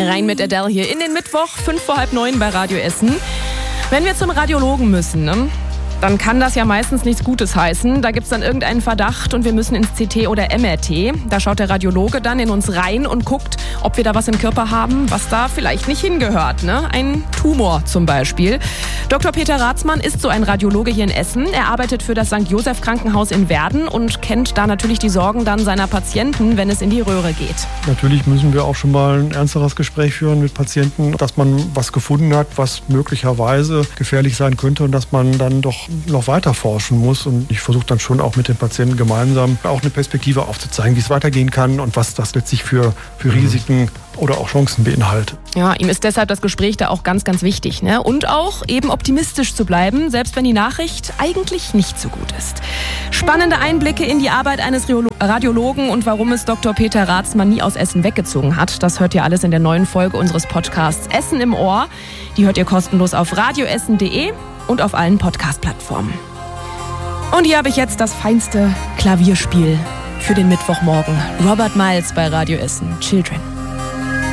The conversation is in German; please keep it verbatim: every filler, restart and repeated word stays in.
Rein mit Adele hier in den Mittwoch, fünf vor halb neun bei Radio Essen. Wenn wir zum Radiologen müssen, ne? Dann kann das ja meistens nichts Gutes heißen. Da gibt's dann irgendeinen Verdacht und wir müssen ins C T oder M R T. Da schaut der Radiologe dann in uns rein und guckt, ob wir da was im Körper haben, was da vielleicht nicht hingehört. Ne? Ein Tumor zum Beispiel. Doktor Peter Ratzmann ist so ein Radiologe hier in Essen. Er arbeitet für das Sankt Joseph Krankenhaus in Werden und kennt da natürlich die Sorgen dann seiner Patienten, wenn es in die Röhre geht. Natürlich müssen wir auch schon mal ein ernsteres Gespräch führen mit Patienten, dass man was gefunden hat, was möglicherweise gefährlich sein könnte und dass man dann doch noch weiter forschen muss. Und ich versuche dann schon auch mit den Patienten gemeinsam auch eine Perspektive aufzuzeigen, wie es weitergehen kann und was das letztlich für, für Risiken oder auch Chancen beinhaltet. Ja, ihm ist deshalb das Gespräch da auch ganz, ganz wichtig. Ne? Und auch eben optimistisch zu bleiben, selbst wenn die Nachricht eigentlich nicht so gut ist. Spannende Einblicke in die Arbeit eines Radiologen und warum es Doktor Peter Ratzmann nie aus Essen weggezogen hat. Das hört ihr alles in der neuen Folge unseres Podcasts Essen im Ohr. Die hört ihr kostenlos auf radioessen punkt de und auf allen Podcast-Plattformen. Und hier habe ich jetzt das feinste Klavierspiel für den Mittwochmorgen. Robert Miles bei Radio Essen, Children.